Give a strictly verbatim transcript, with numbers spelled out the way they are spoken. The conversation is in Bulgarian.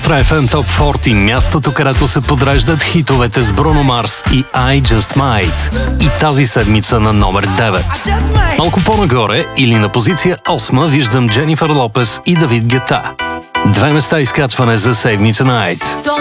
Утре еф ем Top сорок, мястото, където се подреждат хитовете с Бруно Марс и I Just Might. И тази седмица на номер девет. Малко по-нагоре или на позиция осма виждам Дженифър Лопес и Давид Гета. Две места изкачване за Save Me Tonight.